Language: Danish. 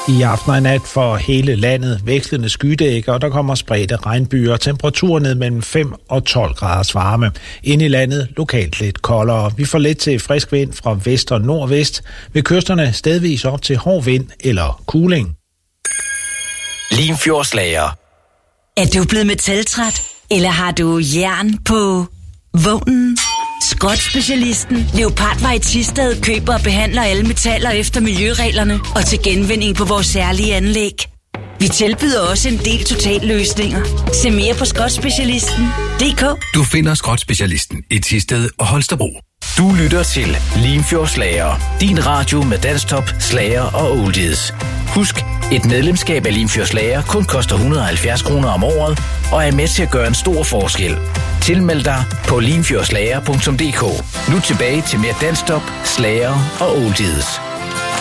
I aften og i nat for hele landet vekslende skydækker, og der kommer spredte regnbyer. Temperaturer ned mellem 5 og 12 graders varme. Inde i landet lokalt lidt koldere. Vi får let til frisk vind fra vest og nordvest. Ved kysterne stedvis op til hård vind eller kuling. Limfjordslager. Er du blevet metaltræt? Eller har du jern på vognen? Skrotspecialisten Leopardvej Thisted køber og behandler alle metaller efter miljøreglerne og til genvinding på vores særlige anlæg. Vi tilbyder også en del totalløsninger. Se mere på skrotspecialisten.dk. Du finder Skrotspecialisten i Thisted og Holstebro. Du lytter til Limfjordslager. Din radio med dansktop, slager og oldies. Husk, et medlemskab af Limfjordslager kun koster 170 kroner om året og er med til at gøre en stor forskel. Tilmeld dig på limfjordslager.dk. Nu tilbage til mere dansktop, slager og oldies.